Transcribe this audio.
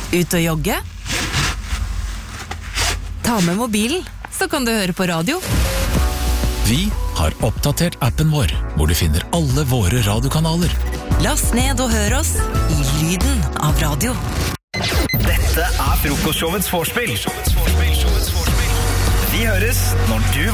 Ut og jogge? Ta med mobilen, så kan du høre på radio. Vi har oppdatert appen vår, hvor du finner alle våre radiokanaler. Last ned og hør oss i lyden av radio. Dette frokostshowets vorspiel. Vi høres når du